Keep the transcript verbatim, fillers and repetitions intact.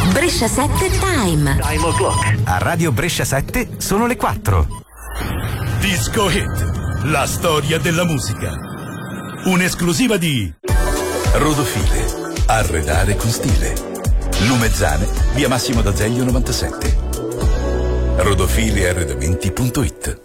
Brescia sette Time. Time o'clock. A Radio Brescia sette sono le quattro. Disco Hit, la storia della musica. Un'esclusiva di Rodofile, arredare con stile. Lumezzane, via Massimo d'Azeglio novantasette. rodofile arredamenti punto it.